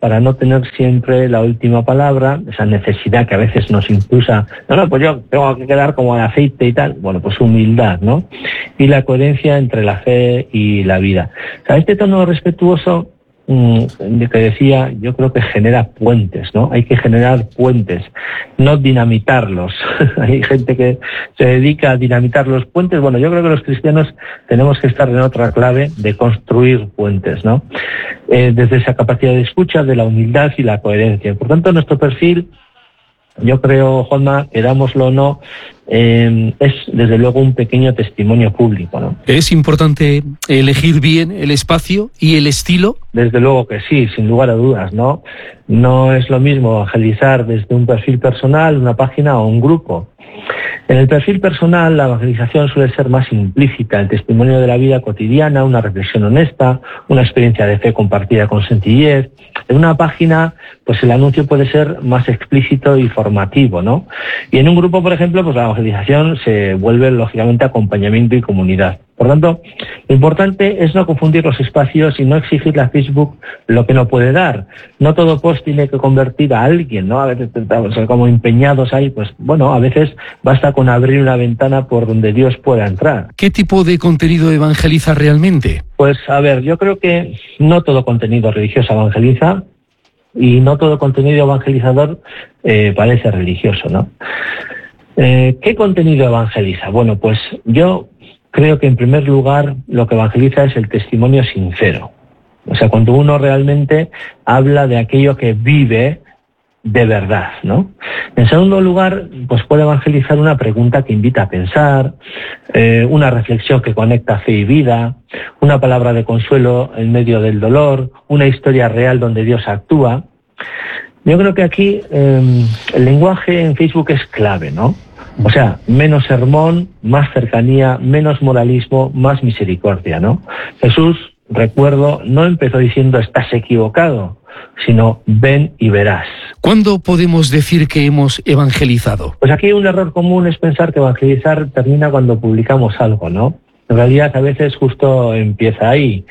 para no tener siempre la última palabra, esa necesidad que a veces nos impulsa, pues yo tengo que quedar como el aceite y tal, bueno, pues humildad, ¿no? Y la coherencia entre la fe y la vida. O sea, este tono respetuoso que decía, yo creo que genera puentes, ¿no? Hay que generar puentes, no dinamitarlos. Hay gente que se dedica a dinamitar los puentes. Bueno, yo creo que los cristianos tenemos que estar en otra clave de construir puentes, ¿no? Desde esa capacidad de escucha, de la humildad y la coherencia. Por tanto, nuestro perfil, yo creo, Juanma, querámoslo o no, es desde luego un pequeño testimonio público, ¿no? ¿Es importante elegir bien el espacio y el estilo? Desde luego que sí, sin lugar a dudas, ¿no? No es lo mismo evangelizar desde un perfil personal, una página o un grupo. En el perfil personal, la evangelización suele ser más implícita, el testimonio de la vida cotidiana, una reflexión honesta, una experiencia de fe compartida con sencillez. En una página, pues el anuncio puede ser más explícito y formativo, ¿no? Y en un grupo, por ejemplo, pues la evangelización se vuelve, lógicamente, acompañamiento y comunidad. Por tanto, lo importante es no confundir los espacios y no exigirle a Facebook lo que no puede dar. No todo post tiene que convertir a alguien, ¿no? A veces estamos como empeñados ahí, pues bueno, a veces basta con abrir una ventana por donde Dios pueda entrar. ¿Qué tipo de contenido evangeliza realmente? Pues a ver, yo creo que no todo contenido religioso evangeliza y no todo contenido evangelizador parece religioso, ¿no? ¿Qué contenido evangeliza? Bueno, pues yo creo que en primer lugar lo que evangeliza es el testimonio sincero. O sea, cuando uno realmente habla de aquello que vive de verdad, ¿no? En segundo lugar, pues puede evangelizar una pregunta que invita a pensar, una reflexión que conecta fe y vida, una palabra de consuelo en medio del dolor, una historia real donde Dios actúa. Yo creo que aquí el lenguaje en Facebook es clave, ¿no? O sea, menos sermón, más cercanía, menos moralismo, más misericordia, ¿no? Jesús, recuerdo, no empezó diciendo estás equivocado, sino ven y verás. ¿Cuándo podemos decir que hemos evangelizado? Pues aquí un error común es pensar que evangelizar termina cuando publicamos algo, ¿no? En realidad a veces justo empieza ahí.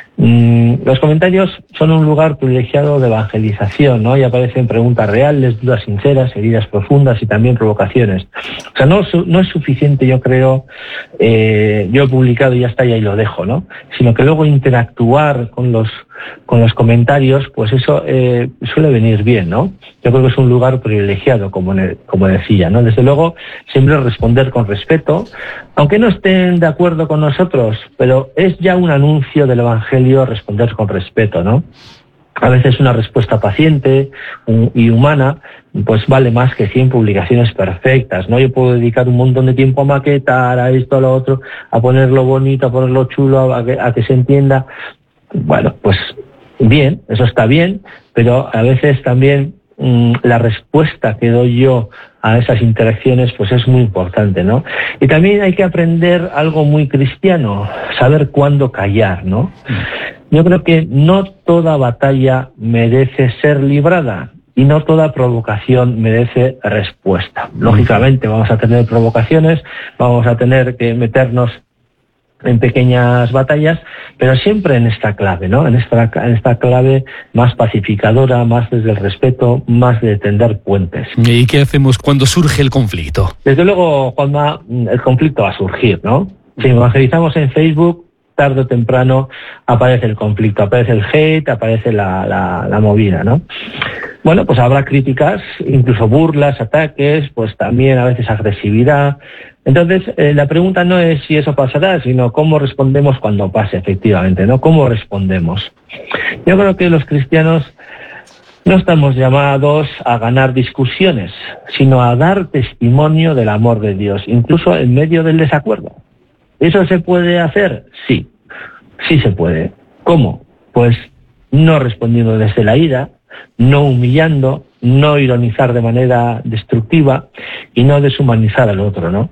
Los comentarios son un lugar privilegiado de evangelización, ¿no? Y aparecen preguntas reales, dudas sinceras, heridas profundas y también provocaciones. O sea, no es suficiente, yo creo, yo he publicado y ya está, y ahí lo dejo, ¿no? Sino que luego interactuar con los comentarios, pues eso suele venir bien, ¿no? Yo creo que es un lugar privilegiado, como decía, ¿no? Desde luego, siempre responder con respeto, aunque no estén de acuerdo con nosotros, pero es ya un anuncio del Evangelio responder con respeto, ¿no? A veces una respuesta paciente y humana pues vale más que 100 publicaciones perfectas, ¿no? Yo puedo dedicar un montón de tiempo a maquetar, a esto, a lo otro, a ponerlo bonito, a ponerlo chulo, a que se entienda. Bueno, pues bien, eso está bien, pero a veces también la respuesta que doy yo a esas interacciones pues es muy importante, ¿no? Y también hay que aprender algo muy cristiano, saber cuándo callar, ¿no? Yo creo que no toda batalla merece ser librada y no toda provocación merece respuesta. Lógicamente vamos a tener provocaciones, vamos a tener que meternos en pequeñas batallas, pero siempre en esta clave, ¿no? En esta clave más pacificadora, más desde el respeto, más de tender puentes. ¿Y qué hacemos cuando surge el conflicto? Desde luego, Juanma, el conflicto va a surgir, ¿no? Si evangelizamos en Facebook, tarde o temprano aparece el conflicto, aparece el hate, aparece la movida, ¿no? Bueno, pues habrá críticas, incluso burlas, ataques, pues también a veces agresividad. Entonces, la pregunta no es si eso pasará, sino cómo respondemos cuando pase, efectivamente, ¿no? ¿Cómo respondemos? Yo creo que los cristianos no estamos llamados a ganar discusiones, sino a dar testimonio del amor de Dios, incluso en medio del desacuerdo. ¿Eso se puede hacer? Sí, sí se puede. ¿Cómo? Pues no respondiendo desde la ira, no humillando, no ironizar de manera destructiva y no deshumanizar al otro, ¿no?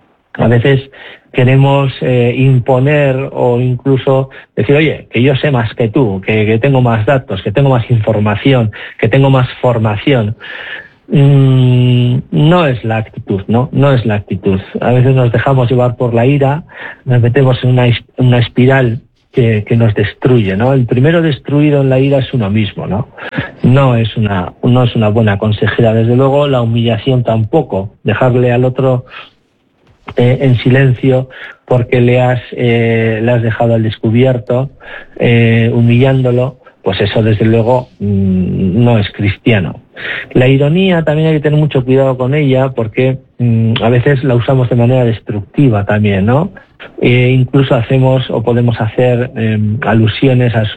A veces queremos imponer o incluso decir, oye, que yo sé más que tú, que tengo más datos, que tengo más información, que tengo más formación. No es la actitud, ¿no? No es la actitud. A veces nos dejamos llevar por la ira, nos metemos en una espiral que nos destruye, ¿no? El primero destruido en la ira es uno mismo, ¿no? No es una buena consejera. Desde luego, la humillación tampoco. Dejarle al otro en silencio porque le has dejado al descubierto, humillándolo, pues eso desde luego no es cristiano. La ironía también hay que tener mucho cuidado con ella porque a veces la usamos de manera destructiva también, ¿no? Incluso hacemos o podemos hacer alusiones a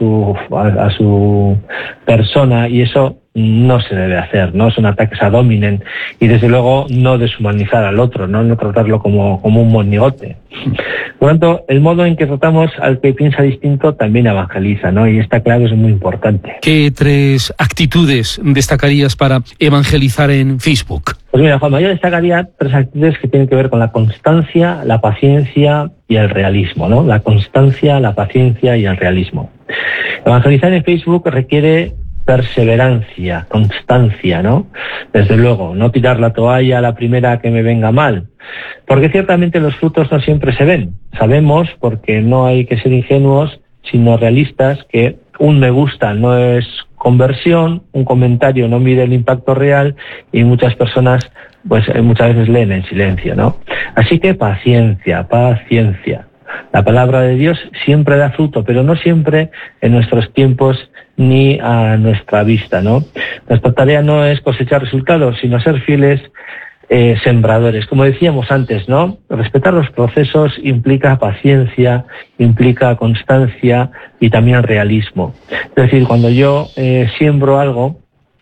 su persona, y eso no se debe hacer, ¿no? Son ataques ad hominem y desde luego no deshumanizar al otro, no tratarlo como un monigote. Por lo tanto, el modo en que tratamos al que piensa distinto también evangeliza, ¿no? Y esta clave es muy importante. ¿Qué 3 actitudes destacarías para evangelizar en Facebook? Pues mira, Juanma, yo destacaría 3 actitudes que tienen que ver con la constancia, la paciencia y el realismo, ¿no? La constancia, la paciencia y el realismo. Evangelizar en Facebook requiere perseverancia, constancia, ¿no? Desde luego, no tirar la toalla a la primera que me venga mal, porque ciertamente los frutos no siempre se ven. Sabemos, porque no hay que ser ingenuos, sino realistas, que un me gusta no es conversión, un comentario no mide el impacto real y muchas personas pues muchas veces leen en silencio, ¿no? Así que paciencia, paciencia. La palabra de Dios siempre da fruto, pero no siempre en nuestros tiempos ni a nuestra vista, ¿no? Nuestra tarea no es cosechar resultados, sino ser fieles sembradores. Como decíamos antes, ¿no? Respetar los procesos implica paciencia, implica constancia y también realismo. Es decir, cuando yo siembro algo,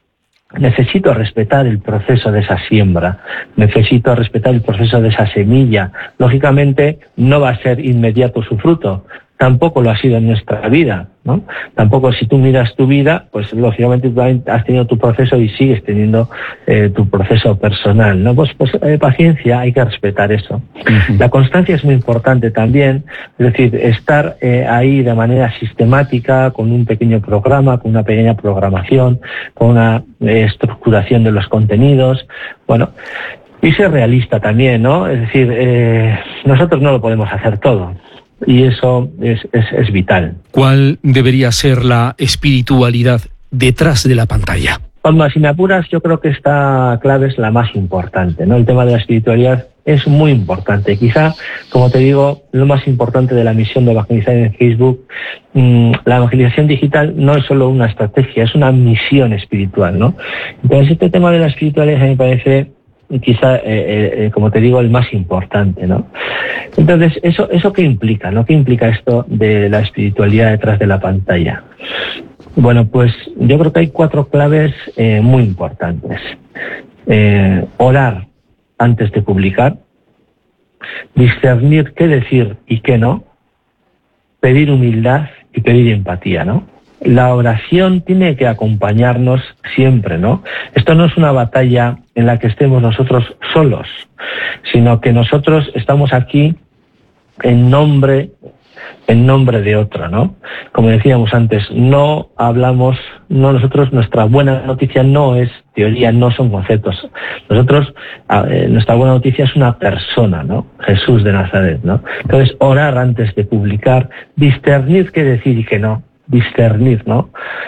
necesito respetar el proceso de esa siembra, necesito respetar el proceso de esa semilla. Lógicamente no va a ser inmediato su fruto, tampoco lo ha sido en nuestra vida, ¿no? Tampoco, si tú miras tu vida, pues lógicamente tú has tenido tu proceso y sigues teniendo tu proceso personal, ¿no? Pues paciencia, hay que respetar eso. Uh-huh. La constancia es muy importante también, es decir, estar ahí de manera sistemática, con un pequeño programa, con una pequeña programación, con una estructuración de los contenidos, bueno, y ser realista también, ¿no? Es decir, nosotros no lo podemos hacer todo. Y eso es vital. ¿Cuál debería ser la espiritualidad detrás de la pantalla? Palma, si me apuras, yo creo que esta clave es la más importante, ¿no? El tema de la espiritualidad es muy importante. Quizá, como te digo, lo más importante de la misión de evangelizar en Facebook, la evangelización digital no es solo una estrategia, es una misión espiritual, ¿no? Entonces, este tema de la espiritualidad me parece quizá, como te digo, el más importante, ¿no? Entonces, ¿eso qué implica, no? ¿Qué implica esto de la espiritualidad detrás de la pantalla? Bueno, pues yo creo que hay 4 claves muy importantes. Orar antes de publicar, discernir qué decir y qué no, pedir humildad y pedir empatía, ¿no? La oración tiene que acompañarnos siempre, ¿no? Esto no es una batalla en la que estemos nosotros solos, sino que nosotros estamos aquí en nombre de otro, ¿no? Como decíamos antes, nosotros, nuestra buena noticia no es teoría, no son conceptos. Nosotros, nuestra buena noticia es una persona, ¿no? Jesús de Nazaret, ¿no? Entonces, orar antes de publicar, discernir qué decir y qué no. Discernir, ¿no?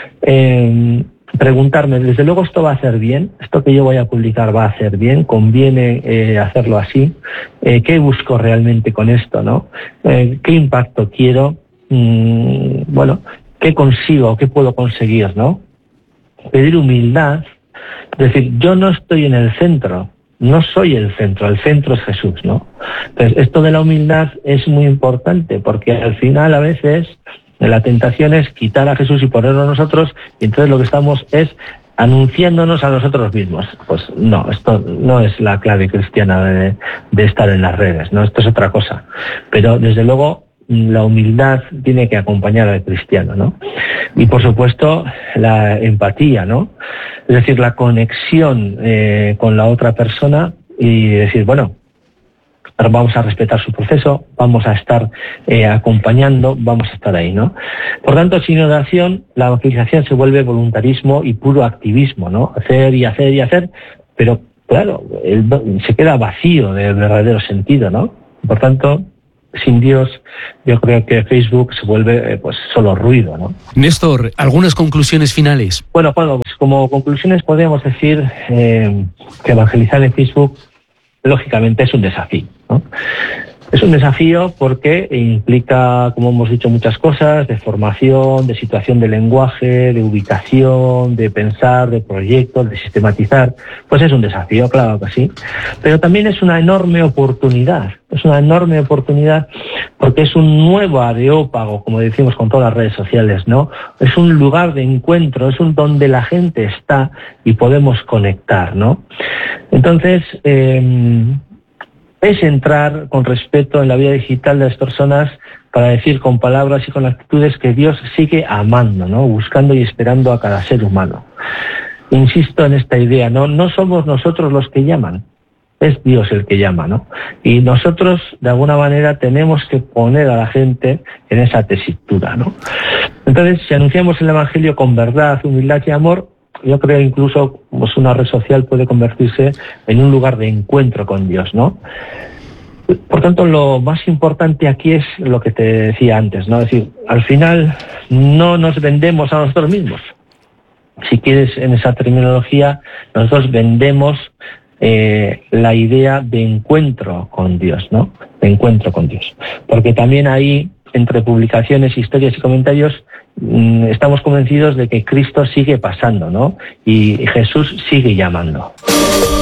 Preguntarme, desde luego esto va a hacer bien, esto que yo voy a publicar va a hacer bien, conviene hacerlo así, ¿qué busco realmente con esto, no? ¿Qué impacto quiero? Bueno, ¿qué consigo? ¿Qué puedo conseguir, no? Pedir humildad, es decir, yo no estoy en el centro, no soy el centro es Jesús, ¿no? Entonces, esto de la humildad es muy importante, porque al final a veces la tentación es quitar a Jesús y ponerlo a nosotros, y entonces lo que estamos es anunciándonos a nosotros mismos. Pues no, esto no es la clave cristiana de estar en las redes, ¿no? Esto es otra cosa. Pero desde luego la humildad tiene que acompañar al cristiano, ¿no? Y por supuesto la empatía, ¿no? Es decir, la conexión con la otra persona y decir, bueno, vamos a respetar su proceso, vamos a estar acompañando, vamos a estar ahí, ¿no? Por tanto, sin oración, la evangelización se vuelve voluntarismo y puro activismo, ¿no? Hacer y hacer y hacer, pero claro, se queda vacío del verdadero sentido, ¿no? Por tanto, sin Dios, yo creo que Facebook se vuelve pues solo ruido, ¿no? Néstor, ¿algunas conclusiones finales? Bueno, pues como conclusiones podríamos decir que evangelizar en Facebook, lógicamente, es un desafío, ¿no? Es un desafío porque implica, como hemos dicho, muchas cosas, de formación, de situación de lenguaje, de ubicación, de pensar, de proyectos, de sistematizar. Pues es un desafío, claro que sí. Pero también es una enorme oportunidad. Es una enorme oportunidad porque es un nuevo areópago, como decimos con todas las redes sociales, ¿no? Es un lugar de encuentro, es un donde la gente está y podemos conectar, ¿no? Entonces, es entrar con respeto en la vida digital de las personas para decir con palabras y con actitudes que Dios sigue amando, ¿no? Buscando y esperando a cada ser humano. Insisto en esta idea, ¿no? No somos nosotros los que llaman, es Dios el que llama, ¿no? Y nosotros, de alguna manera, tenemos que poner a la gente en esa tesitura, ¿no? Entonces, si anunciamos el Evangelio con verdad, humildad y amor, yo creo incluso pues una red social puede convertirse en un lugar de encuentro con Dios, ¿no? Por tanto, lo más importante aquí es lo que te decía antes, ¿no? Es decir, al final no nos vendemos a nosotros mismos. Si quieres, en esa terminología, nosotros vendemos la idea de encuentro con Dios, ¿no? De encuentro con Dios. Porque también ahí, entre publicaciones, historias y comentarios, estamos convencidos de que Cristo sigue pasando, ¿no? Y Jesús sigue llamando.